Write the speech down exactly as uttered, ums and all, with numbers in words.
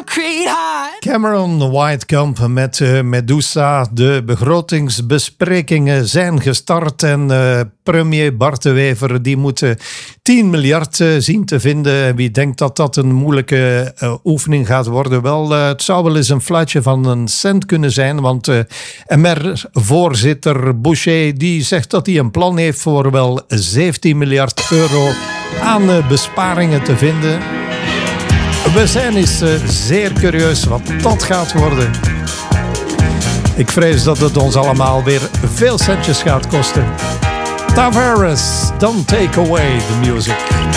concrete heart. Cameron Whitekamp met uh, Medusa. De begrotingsbesprekingen zijn gestart en uh, premier Bart de Wever die moet uh, tien miljard uh, zien te vinden. En wie denkt dat dat een moeilijke uh, oefening gaat worden? Wel, uh, het zou wel eens een fluitje van een cent kunnen zijn, want uh, M R-voorzitter Boucher die zegt dat hij een plan heeft voor wel zeventien miljard euro aan uh, besparingen te vinden. We zijn eens uh, zeer curieus wat dat gaat worden. Ik vrees dat het ons allemaal weer veel centjes gaat kosten. Tavares, don't take away the music.